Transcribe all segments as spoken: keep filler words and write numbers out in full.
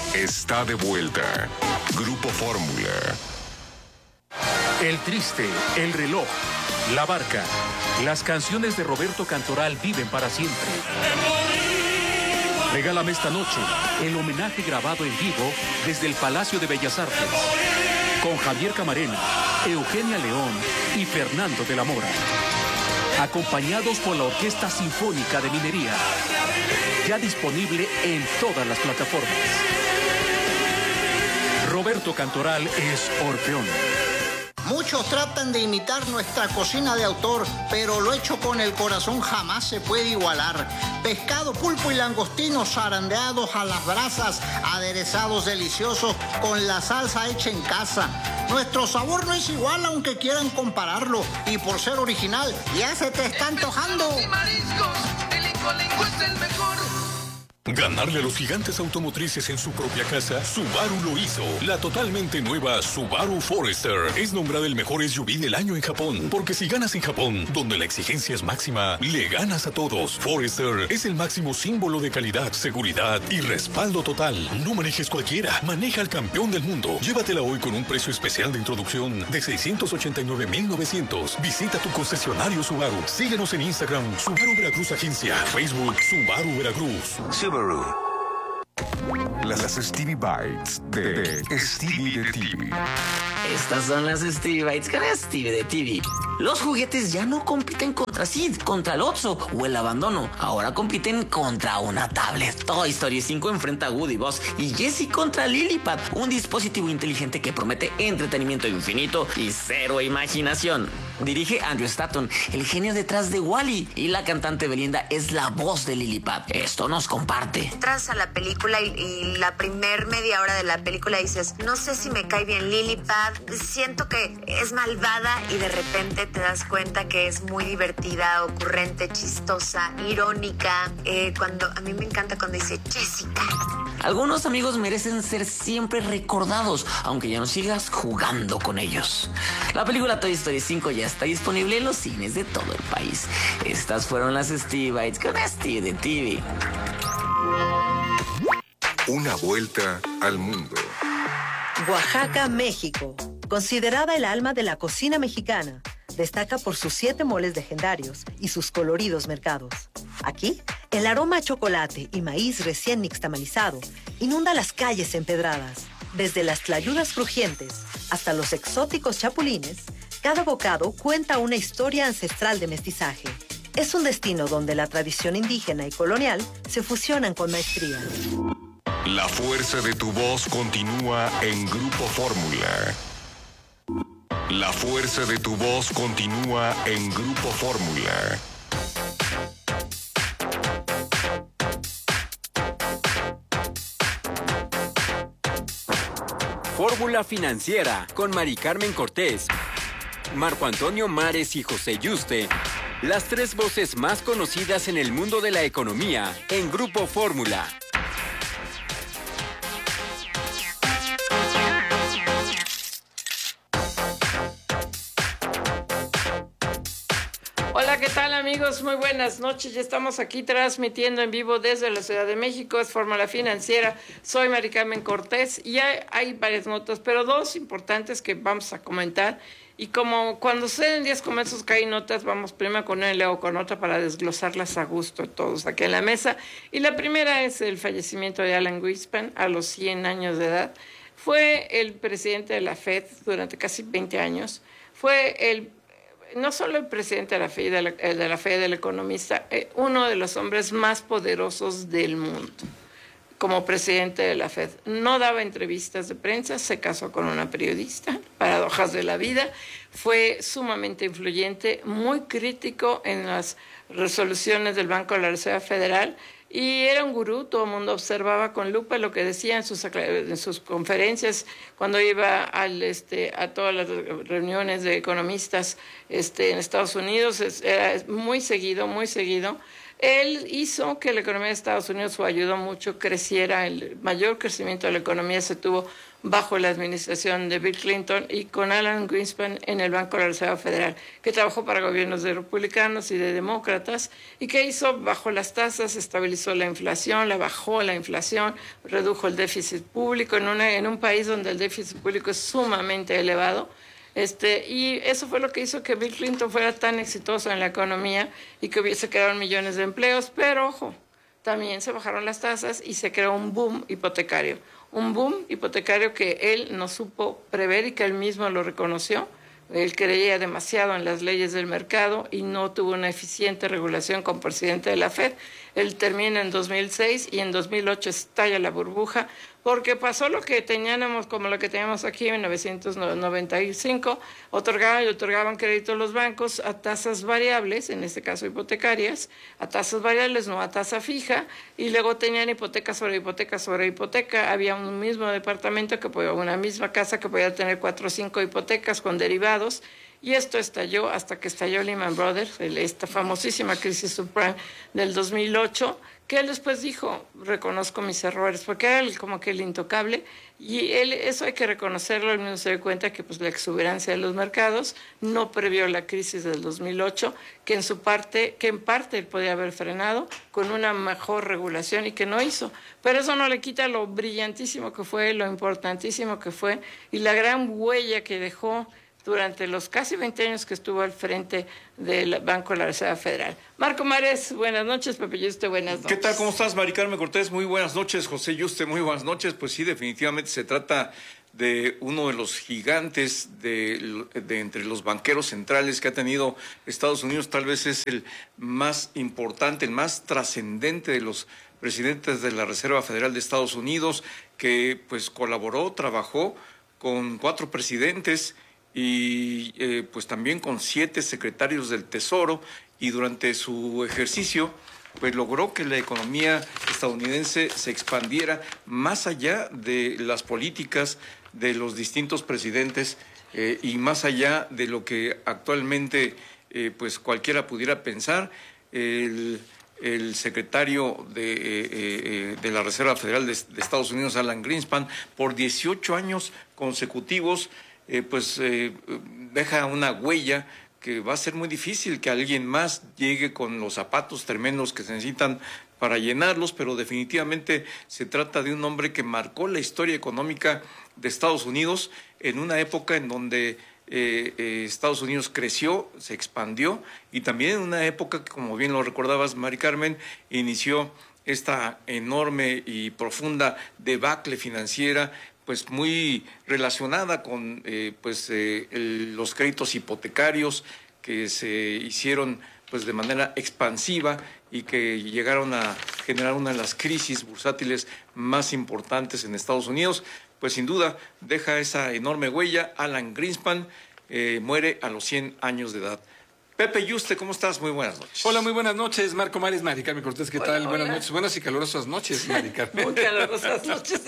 está de vuelta. Grupo Fórmula. El Triste, El Reloj, La Barca. Las canciones de Roberto Cantoral viven para siempre. Regálame esta noche el homenaje grabado en vivo desde el Palacio de Bellas Artes. Con Javier Camarena, Eugenia León y Fernando de la Mora. Acompañados por la Orquesta Sinfónica de Minería. Ya disponible en todas las plataformas. Roberto Cantoral es Orfeón. Muchos tratan de imitar nuestra cocina de autor, pero lo hecho con el corazón jamás se puede igualar. Pescado, pulpo y langostinos zarandeados a las brasas, aderezados deliciosos con la salsa hecha en casa. Nuestro sabor no es igual aunque quieran compararlo, y por ser original ya se te está antojando. Ganarle a los gigantes automotrices en su propia casa, Subaru lo hizo. La totalmente nueva Subaru Forester es nombrada el mejor S U V del año en Japón. Porque si ganas en Japón, donde la exigencia es máxima, le ganas a todos. Forester es el máximo símbolo de calidad, seguridad y respaldo total. No manejes cualquiera, maneja al campeón del mundo. Llévatela hoy con un precio especial de introducción de seiscientos ochenta y nueve mil novecientos. Visita tu concesionario Subaru. Síguenos en Instagram, Subaru Veracruz Agencia. Facebook, Subaru Veracruz. Subaru. Las Stevie Bites de, de Stevie de T V. Estas son las Stevie Bites con Stevie de T V. Los juguetes ya no compiten contra Sid, contra el Otso o el abandono. Ahora compiten contra una tablet. Toy Story cinco enfrenta a Woody, Buzz y Jessie contra Lillipad, un dispositivo inteligente que promete entretenimiento infinito y cero imaginación. Dirige Andrew Stanton, el genio detrás de Wall-E, y la cantante Belinda es la voz de Lillipad. Esto nos comparte. Entras a la película y, y la primer media hora de la película dices, no sé si me cae bien Lillipad, siento que es malvada, y de repente te das cuenta que es muy divertida, ocurrente, chistosa, irónica. Eh, cuando a mí me encanta cuando dice Jessica. Algunos amigos merecen ser siempre recordados, aunque ya no sigas jugando con ellos. La película Toy Story cinco ya está disponible en los cines de todo el país. Estas fueron las Stevie Bites con Stevie de T V. Una vuelta al mundo. Oaxaca, México. Considerada el alma de la cocina mexicana, destaca por sus siete moles legendarios y sus coloridos mercados. Aquí, el aroma a chocolate y maíz recién nixtamalizado inunda las calles empedradas. Desde las tlayudas crujientes hasta los exóticos chapulines, cada bocado cuenta una historia ancestral de mestizaje. Es un destino donde la tradición indígena y colonial se fusionan con maestría. La fuerza de tu voz continúa en Grupo Fórmula. La fuerza de tu voz continúa en Grupo Fórmula. Fórmula Financiera con Mari Carmen Cortés, Marco Antonio Mares y José Yuste. Las tres voces más conocidas en el mundo de la economía en Grupo Fórmula. Hola, ¿qué tal amigos? Muy buenas noches. Ya estamos aquí transmitiendo en vivo desde la Ciudad de México. Es Fórmula Financiera. Soy Mari Carmen Cortés y hay, hay varias notas, pero dos importantes que vamos a comentar. Y como cuando suceden diez comercios que hay notas, vamos primero con una y luego con otra para desglosarlas a gusto todos aquí en la mesa. Y la primera es el fallecimiento de Alan Greenspan a los cien años de edad. Fue el presidente de la Fed durante casi veinte años. Fue el no solo el presidente de la Fed, de la, de la Fed, el economista, eh, uno de los hombres más poderosos del mundo. Como presidente de la Fed, no daba entrevistas de prensa, se casó con una periodista, paradojas de la vida, fue sumamente influyente, muy crítico en las resoluciones del Banco de la Reserva Federal, y era un gurú, todo el mundo observaba con lupa lo que decía en sus, en sus conferencias, cuando iba al, este, a todas las reuniones de economistas este, en Estados Unidos, era muy seguido, muy seguido. Él hizo que la economía de Estados Unidos, o ayudó mucho, creciera. El mayor crecimiento de la economía se tuvo bajo la administración de Bill Clinton y con Alan Greenspan en el Banco de la Reserva Federal, que trabajó para gobiernos de republicanos y de demócratas, y que hizo, bajó las tasas, estabilizó la inflación, la bajó la inflación, redujo el déficit público en, una, en un país donde el déficit público es sumamente elevado. Este, y eso fue lo que hizo que Bill Clinton fuera tan exitoso en la economía y que hubiese creado millones de empleos, pero ojo, también se bajaron las tasas y se creó un boom hipotecario, un boom hipotecario que él no supo prever y que él mismo lo reconoció. Él creía demasiado en las leyes del mercado y no tuvo una eficiente regulación como presidente de la Fed. Él termina en dos mil seis y en dos mil ocho estalla la burbuja, porque pasó lo que teníamos, como lo que teníamos aquí en mil novecientos noventa y cinco, otorgaban y otorgaban créditos los bancos a tasas variables, en este caso hipotecarias, a tasas variables, no a tasa fija, y luego tenían hipoteca sobre hipoteca sobre hipoteca. Había un mismo departamento, que podía, una misma casa que podía tener cuatro o cinco hipotecas con derivados, y esto estalló hasta que estalló Lehman Brothers, esta famosísima crisis subprime del dos mil ocho, que él después dijo, reconozco mis errores, porque era el, como que el intocable, y él, eso hay que reconocerlo. Él mismo se dio cuenta que pues, la exuberancia de los mercados no previó la crisis del dos mil ocho, que en su parte, que en parte él podía haber frenado con una mejor regulación y que no hizo. Pero eso no le quita lo brillantísimo que fue, lo importantísimo que fue, y la gran huella que dejó durante los casi veinte años que estuvo al frente del Banco de la Reserva Federal. Marco Mares, buenas noches. Pepe Yuste, buenas noches. ¿Qué tal? ¿Cómo estás, Mari Carmen Cortés? Muy buenas noches. José Yuste, muy buenas noches. Pues sí, definitivamente se trata de uno de los gigantes de, de entre los banqueros centrales que ha tenido Estados Unidos. Tal vez es el más importante, el más trascendente de los presidentes de la Reserva Federal de Estados Unidos, que pues colaboró, trabajó con cuatro presidentes y eh, pues también con siete secretarios del Tesoro, y durante su ejercicio pues logró que la economía estadounidense se expandiera más allá de las políticas de los distintos presidentes eh, y más allá de lo que actualmente eh, pues cualquiera pudiera pensar. El, el secretario de, eh, eh, de la Reserva Federal de, de Estados Unidos, Alan Greenspan, por dieciocho años consecutivos, Eh, pues eh, deja una huella que va a ser muy difícil que alguien más llegue con los zapatos tremendos que se necesitan para llenarlos, pero definitivamente se trata de un hombre que marcó la historia económica de Estados Unidos en una época en donde eh, eh, Estados Unidos creció, se expandió, y también en una época que, como bien lo recordabas, Mari Carmen, inició esta enorme y profunda debacle financiera, pues muy relacionada con eh, pues eh, el, los créditos hipotecarios que se hicieron pues de manera expansiva y que llegaron a generar una de las crisis bursátiles más importantes en Estados Unidos. Pues sin duda deja esa enorme huella. Alan Greenspan eh, muere a los cien años de edad. Pepe Yuste, ¿cómo estás? Muy buenas noches. Hola, muy buenas noches. Marco Mares, Mari Carmen Cortés, ¿qué Hola, tal? hola. Buenas noches. Buenas y calurosas noches, Mari Carmen. Muy calurosas noches,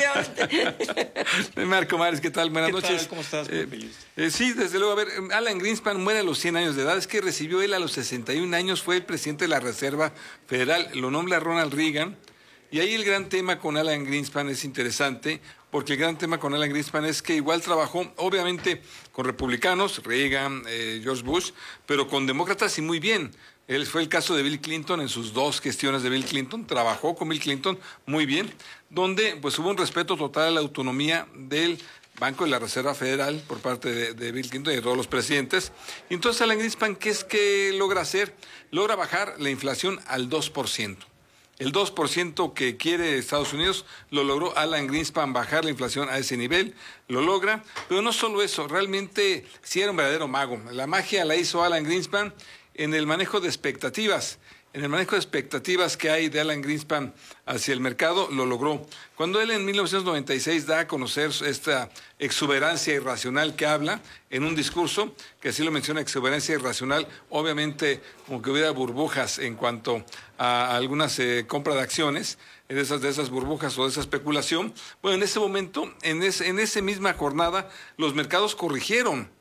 efectivamente. Marco Mares, ¿qué tal? Buenas ¿Qué noches. tal? ¿Cómo estás, Eh, Pepe Yuste? eh, sí, desde luego. A ver, Alan Greenspan muere a los cien años de edad. Es que recibió él a los sesenta y un años, fue el presidente de la Reserva Federal. Lo nombra Ronald Reagan. Y ahí el gran tema con Alan Greenspan es interesante, porque el gran tema con Alan Greenspan es que igual trabajó, obviamente, con republicanos, Reagan, eh, George Bush, pero con demócratas y muy bien. Él fue el caso de Bill Clinton en sus dos gestiones de Bill Clinton, trabajó con Bill Clinton muy bien, donde pues hubo un respeto total a la autonomía del Banco de la Reserva Federal por parte de, de Bill Clinton y de todos los presidentes. Y entonces Alan Greenspan, ¿qué es que logra hacer? Logra bajar la inflación al dos por ciento. El dos por ciento que quiere Estados Unidos lo logró Alan Greenspan, bajar la inflación a ese nivel, lo logra, pero no solo eso, realmente sí era un verdadero mago. La magia la hizo Alan Greenspan en el manejo de expectativas. En el manejo de expectativas que hay de Alan Greenspan hacia el mercado, lo logró. Cuando él en mil novecientos noventa y seis da a conocer esta exuberancia irracional que habla en un discurso, que así lo menciona, exuberancia irracional, obviamente como que hubiera burbujas en cuanto a algunas eh, compra de acciones, de esas, de esas burbujas o de esa especulación. Bueno, en ese momento, en, ese, en esa misma jornada, los mercados corrigieron.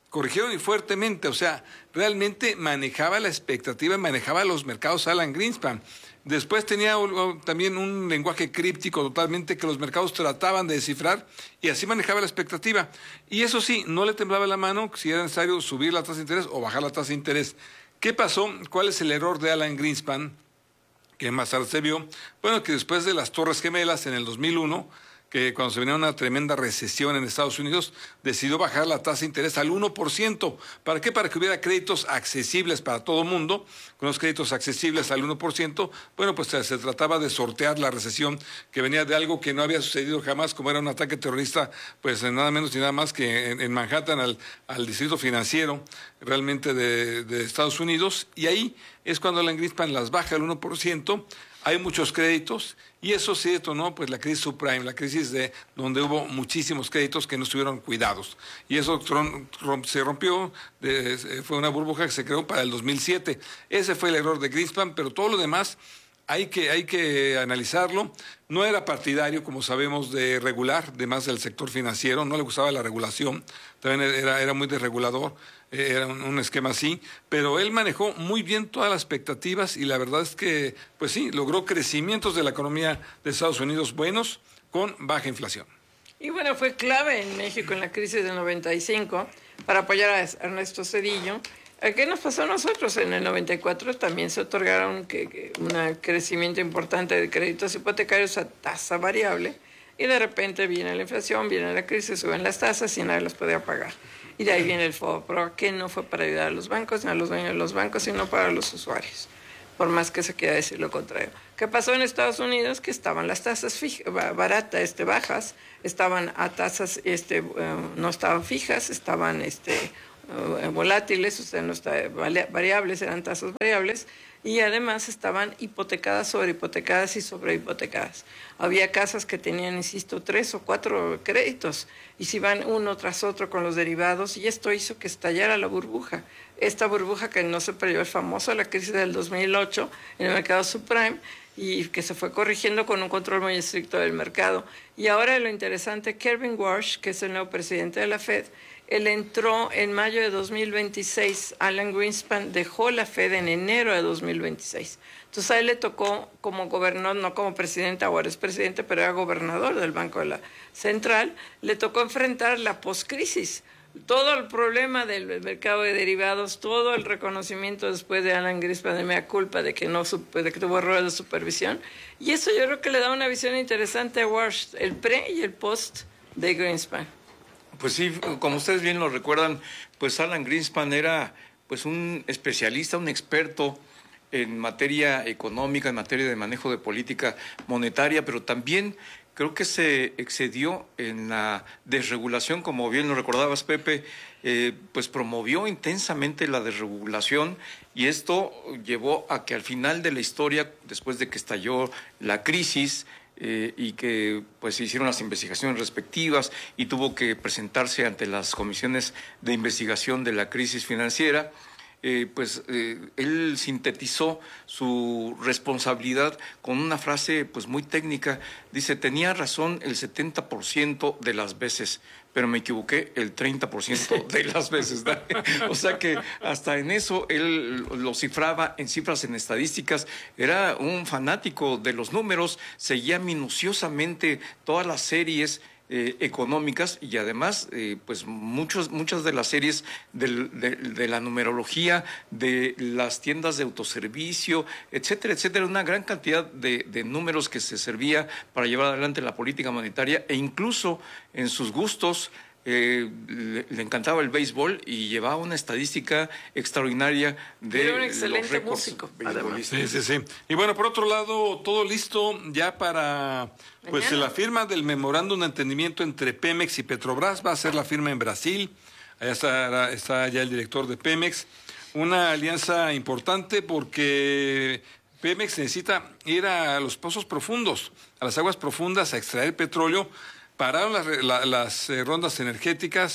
corrigieron y fuertemente, o sea, realmente manejaba la expectativa, manejaba los mercados Alan Greenspan. Después tenía también un lenguaje críptico totalmente que los mercados trataban de descifrar y así manejaba la expectativa. Y eso sí, no le temblaba la mano si era necesario subir la tasa de interés o bajar la tasa de interés. ¿Qué pasó? ¿Cuál es el error de Alan Greenspan? Que más tarde se vio, bueno, que después de las Torres Gemelas en el dos mil uno, que cuando se venía una tremenda recesión en Estados Unidos, decidió bajar la tasa de interés al uno por ciento. ¿Para qué? Para que hubiera créditos accesibles para todo el mundo. Con los créditos accesibles al uno por ciento, bueno, pues se, se trataba de sortear la recesión que venía de algo que no había sucedido jamás, como era un ataque terrorista, pues nada menos ni nada más que en, en Manhattan al, al distrito financiero realmente de, de Estados Unidos. Y ahí es cuando Alan Greenspan las baja al uno por ciento. Hay muchos créditos y eso sí detonó pues la crisis subprime, la crisis de donde hubo muchísimos créditos que no estuvieron cuidados. Y eso tron, rom, se rompió, de, fue una burbuja que se creó para el dos mil siete. Ese fue el error de Greenspan, pero todo lo demás hay que, hay que analizarlo. No era partidario, como sabemos, de regular, de más del sector financiero, no le gustaba la regulación, también era, era muy desregulador. Era un, un esquema así, pero él manejó muy bien todas las expectativas y la verdad es que, pues sí, logró crecimientos de la economía de Estados Unidos buenos con baja inflación. Y bueno, fue clave en México en la crisis del noventa y cinco para apoyar a Ernesto Zedillo. ¿Qué nos pasó a nosotros? En el noventa y cuatro también se otorgaron que, que un crecimiento importante de créditos hipotecarios a tasa variable y de repente viene la inflación, viene la crisis, suben las tasas y nadie los podía pagar. Y de ahí viene el FOBAPROA, que no fue para ayudar a los bancos, ni a los dueños de los bancos, sino para los usuarios, por más que se quiera decir lo contrario. ¿Qué pasó en Estados Unidos? Que estaban las tasas fijas, baratas, este, bajas, estaban a tasas, este, uh, no estaban fijas, estaban este, uh, volátiles, o sea, no estaban variables, eran tasas variables, y además estaban hipotecadas, sobre hipotecadas y sobre hipotecadas. Había casas que tenían, insisto, tres o cuatro créditos y se iban uno tras otro con los derivados y esto hizo que estallara la burbuja. Esta burbuja que no se perdió, es famosa, la crisis del dos mil ocho en el mercado subprime y que se fue corrigiendo con un control muy estricto del mercado. Y ahora lo interesante, Kevin Warsh, que es el nuevo presidente de la Fed, él entró en mayo de dos mil veintiséis, Alan Greenspan dejó la Fed en enero de dos mil veintiséis. Entonces a él le tocó como gobernador, no como presidente, ahora es presidente, pero era gobernador del Banco de la Central, le tocó enfrentar la poscrisis. Todo el problema del mercado de derivados, todo el reconocimiento después de Alan Greenspan de mea culpa de que, no, de que tuvo errores de supervisión. Y eso yo creo que le da una visión interesante a Warsh, el pre y el post de Greenspan. Pues sí, como ustedes bien lo recuerdan, pues Alan Greenspan era pues un especialista, un experto en materia económica, en materia de manejo de política monetaria, pero también creo que se excedió en la desregulación, como bien lo recordabas, Pepe, eh, pues promovió intensamente la desregulación y esto llevó a que al final de la historia, después de que estalló la crisis, Eh, y que pues se hicieron las investigaciones respectivas y tuvo que presentarse ante las comisiones de investigación de la crisis financiera, eh, pues eh, él sintetizó su responsabilidad con una frase pues muy técnica. Dice, tenía razón el setenta por ciento de las veces, pero me equivoqué el treinta por ciento de las veces. ¿no? O sea que hasta en eso él lo cifraba en cifras, en estadísticas. Era un fanático de los números, seguía minuciosamente todas las series eh, económicas y además eh, pues muchos, muchas de las series del, de, de la numerología, de las tiendas de autoservicio, etcétera, etcétera. Una gran cantidad de, de números que se servía para llevar adelante la política monetaria e incluso en sus gustos. Eh, le, le encantaba el béisbol y llevaba una estadística extraordinaria de Era un excelente los récords músico, beisbolistas. Sí, sí, sí. Y bueno, por otro lado, todo listo ya para pues Mañana. la firma del memorándum de entendimiento entre Pemex y Petrobras. Va a ser la firma en Brasil. Allá está, está ya el director de Pemex. Una alianza importante porque Pemex necesita ir a los pozos profundos, a las aguas profundas, a extraer petróleo. Pararon las, la, las eh, rondas energéticas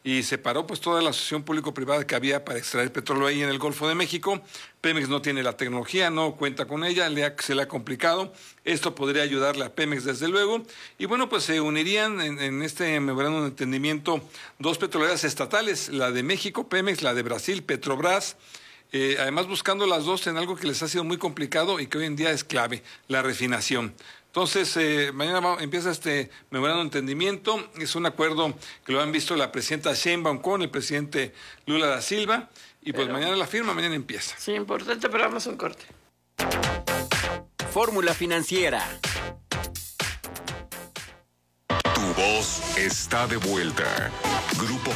y separó pues toda la asociación público-privada que había para extraer petróleo ahí en el Golfo de México. Pemex no tiene la tecnología, no cuenta con ella, le ha, se le ha complicado. Esto podría ayudarle a Pemex desde luego. Y bueno, pues se unirían en, en este memorándum de entendimiento dos petroleras estatales, la de México, Pemex, la de Brasil, Petrobras. Eh, además buscando las dos en algo que les ha sido muy complicado y que hoy en día es clave, la refinación. Entonces, eh, mañana va, empieza este memorándum de entendimiento. Es un acuerdo que lo han visto la presidenta Sheinbaum con el presidente Lula da Silva. Y pues pero, mañana la firma, mañana empieza. Sí, importante, pero vamos a un corte. Fórmula Financiera. Tu voz está de vuelta. Grupo